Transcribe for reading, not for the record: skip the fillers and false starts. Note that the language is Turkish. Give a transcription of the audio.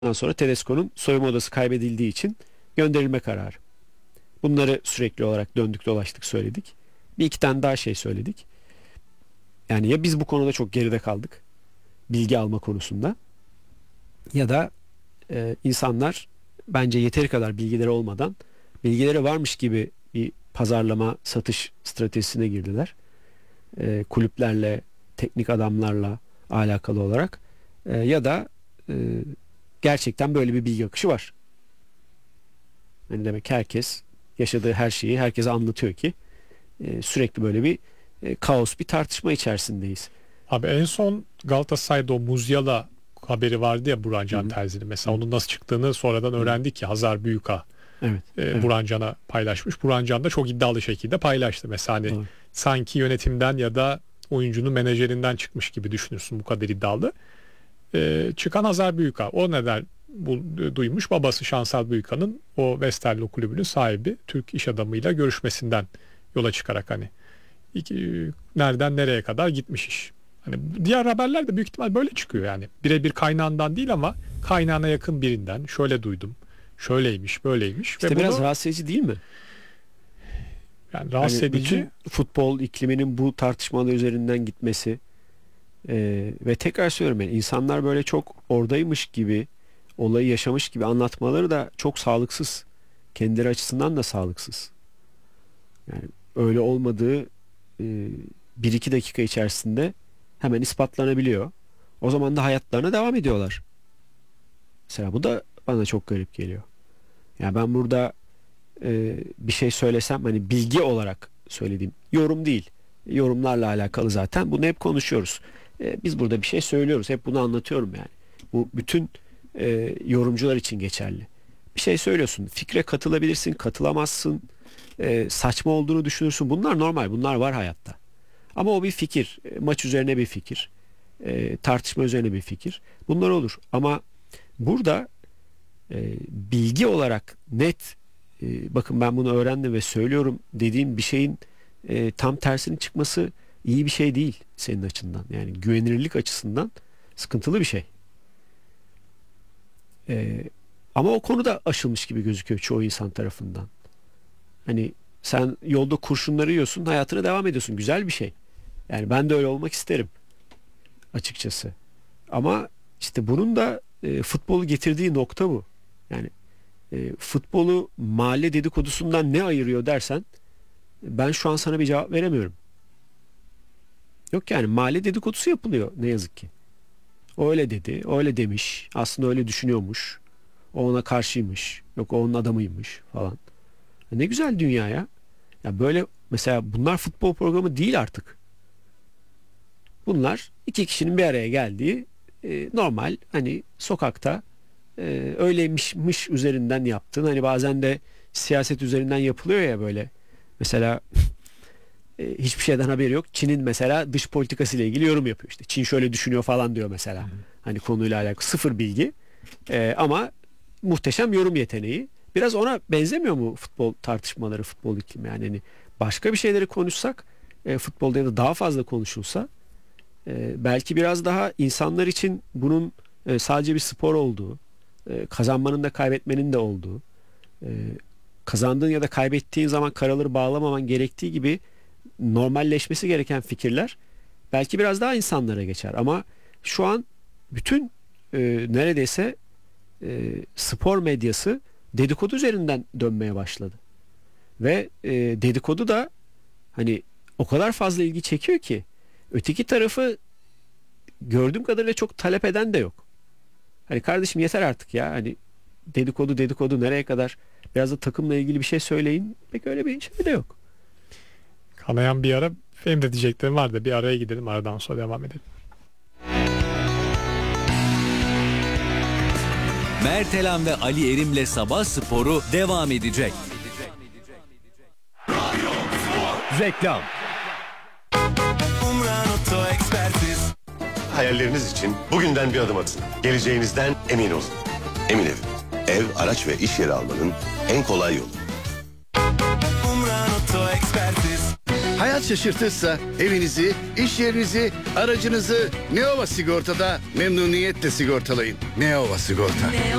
Ondan sonra Tedesco'nun soyunma odası kaybedildiği için gönderilme kararı. Bunları sürekli olarak döndük dolaştık söyledik. Bir iki tane daha şey söyledik. Yani ya biz bu konuda çok geride kaldık, bilgi alma konusunda, ya da insanlar bence yeteri kadar bilgileri olmadan bilgileri varmış gibi bir pazarlama satış stratejisine girdiler. Kulüplerle, teknik adamlarla alakalı olarak. Ya da gerçekten böyle bir bilgi akışı var. Yani demek herkes yaşadığı her şeyi herkese anlatıyor ki sürekli böyle bir kaos, bir tartışma içerisindeyiz. Abi en son Galatasaray'da o Musiala haberi vardı ya, Burhan Hı Can hı. Terzi'nin. Mesela Hı. onun nasıl çıktığını sonradan Hı. öğrendik ki Hazar Büyükağ Evet, evet, Burhan Can'a paylaşmış. Burhan Can da çok iddialı şekilde paylaştı. Mesela hani doğru. sanki yönetimden ya da oyuncunun menajerinden çıkmış gibi düşünürsün, bu kadar iddialı. Çıkan Hazar Büyükağ. O neden duymuş? Babası Şansal Büyükağ'ın o Westerlo kulübünün sahibi Türk iş adamıyla görüşmesinden yola çıkarak hani nereden nereye kadar gitmiş iş. Hani diğer haberler de büyük ihtimal böyle çıkıyor yani. Birebir kaynağından değil ama kaynağına yakın birinden şöyle duydum. Şöyleymiş, böyleymiş ve İşte biraz bunu rahatsız edici değil mi? yani rahatsız Hani edici. bütün futbol ikliminin bu tartışmalar üzerinden gitmesi ve tekrar söylüyorum, yani insanlar böyle çok oradaymış gibi, olayı yaşamış gibi anlatmaları da çok sağlıksız. Kendileri açısından da sağlıksız. Yani öyle olmadığı bir iki dakika içerisinde hemen ispatlanabiliyor. O zaman da hayatlarına devam ediyorlar. Mesela bu da bana çok garip geliyor. Yani ben burada bir şey söylesem, hani bilgi olarak söylediğim, yorum değil. Yorumlarla alakalı zaten bunu hep konuşuyoruz. Biz burada bir şey söylüyoruz. Hep bunu anlatıyorum yani. Bu bütün yorumcular için geçerli. Bir şey söylüyorsun. Fikre katılabilirsin, katılamazsın. Saçma olduğunu düşünürsün. Bunlar normal. Bunlar var hayatta. Ama o bir fikir. Maç üzerine bir fikir. Tartışma üzerine bir fikir. Bunlar olur. Ama burada bilgi olarak net, bakın ben bunu öğrendim ve söylüyorum dediğim bir şeyin tam tersinin çıkması iyi bir şey değil senin açından. Yani güvenilirlik açısından sıkıntılı bir şey. E, Ama o konuda aşılmış gibi gözüküyor çoğu insan tarafından. Hani sen yolda kurşunları yiyorsun, hayatına devam ediyorsun. Güzel bir şey. Yani ben de öyle olmak isterim açıkçası. Ama işte bunun da futbolu getirdiği nokta bu. Yani futbolu mahalle dedikodusundan ne ayırıyor dersen, ben şu an sana bir cevap veremiyorum. Yok, yani mahalle dedikodusu yapılıyor ne yazık ki. O öyle dedi, o öyle demiş, aslında öyle düşünüyormuş. O ona karşıymış, yok o onun adamıymış falan. Ne güzel dünya ya. Ya böyle, mesela bunlar futbol programı değil artık. Bunlar iki kişinin bir araya geldiği normal, hani sokakta öyleymişmiş üzerinden yaptığın, hani bazen de siyaset üzerinden yapılıyor ya böyle. Mesela hiçbir şeyden haberi yok. Çin'in mesela dış politikası ile ilgili yorum yapıyor işte. Çin şöyle düşünüyor falan diyor mesela. Hani konuyla alakalı sıfır bilgi. Ama muhteşem yorum yeteneği. Biraz ona benzemiyor mu futbol tartışmaları, futbol iklimi? Yani hani başka bir şeyleri konuşsak, futbolda ya da daha fazla konuşulsa, belki biraz daha insanlar için bunun sadece bir spor olduğu, kazanmanın da kaybetmenin de olduğu, e, kazandığın ya da kaybettiğin zaman karaları bağlamaman gerektiği gibi normalleşmesi gereken fikirler belki biraz daha insanlara geçer. Ama şu an bütün neredeyse spor medyası dedikodu üzerinden dönmeye başladı. Ve dedikodu da hani o kadar fazla ilgi çekiyor ki öteki tarafı gördüğüm kadarıyla çok talep eden de yok. Hani kardeşim yeter artık ya. Hani dedikodu dedikodu nereye kadar? Biraz da takımla ilgili bir şey söyleyin. Pek öyle bir şey de yok. Kanayan bir ara, benim de diyeceklerim var da bir araya gidelim, aradan sonra devam edelim. Mertelan ve Ali Erim'le Sabah Sporu devam edecek. Reklam. Hayalleriniz için bugünden bir adım atın. Geleceğinizden emin olun. Emin Ev. Ev, araç ve iş yeri almanın en kolay yolu. Hayat hayat şaşırtırsa evinizi, iş yerinizi, aracınızı Neova Sigorta'da memnuniyetle sigortalayın. Neova Sigorta.